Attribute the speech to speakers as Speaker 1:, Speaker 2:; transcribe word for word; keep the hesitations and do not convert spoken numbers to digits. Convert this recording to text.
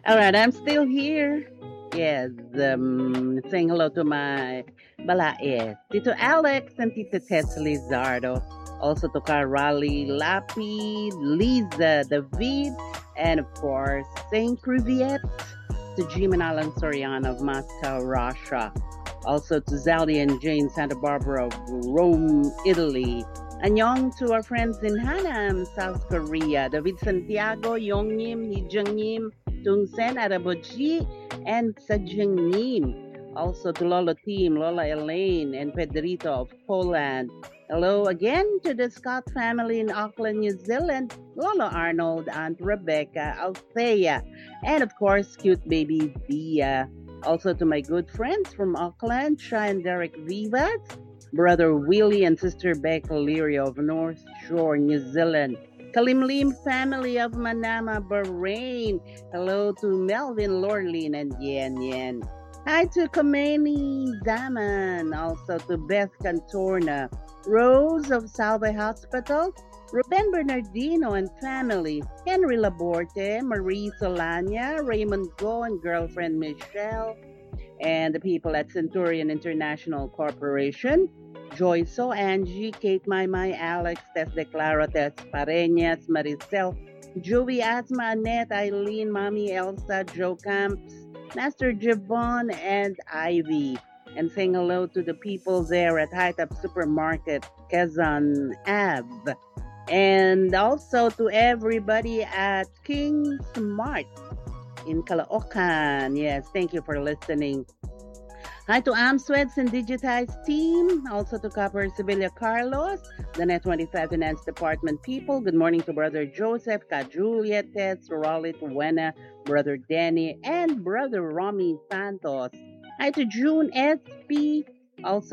Speaker 1: All right, I'm still here. Yes, um, saying hello to my balae, Tito Alex and Tito Tess Lizardo. Also to Carali, Lapi, Lisa, David, and of course, Saint Criviet, to Jim and Alan Soriano of Moscow, Russia. Also to Zali and Jane Santa Barbara of Rome, Italy. Anyong to our friends in Hanam, South Korea. David Santiago, Yongnim, Hijangnim, Tung Sen, Araboji, and Sajangnim. Also to Lola Team, Lola Elaine, and Pedrito of Poland. Hello again to the Scott family in Auckland, New Zealand. Lola Arnold, Aunt Rebecca, Althea, and of course, cute baby Dia. Also to my good friends from Auckland, Sha and Derek Vivas, Brother Willie and Sister Becca Leary of North Shore, New Zealand. Kalimlim family of Manama, Bahrain. Hello to Melvin, Lorlin, and Yen Yen. Hi to Kameni Zaman. Also to Beth Cantorna. Rose of Salve Hospital. Ruben Bernardino and family. Henry Laborte, Marie Solana, Raymond Go and girlfriend Michelle, and the people at Centurion International Corporation. Joyso, Angie, Kate Mai Mai, Alex, Tess Declaro, Tess Pareñas, Maricel, Joey, Asma, Annette, Eileen, Mommy, Elsa, Joe Camps, Master Javon, and Ivy. And saying hello to the people there at High Top Supermarket, Quezon Ave. And also to everybody at King Smart in Caloocan. Yes, thank you for listening. Hi to Amsweds and Digitized team. Also to Copper Sevilla Carlos, the Net twenty-five Finance Department people. Good morning to Brother Joseph, Ka Juliet, Tess, Raleigh, Wena, Brother Danny, and Brother Romy Santos. Hi to June S P. Also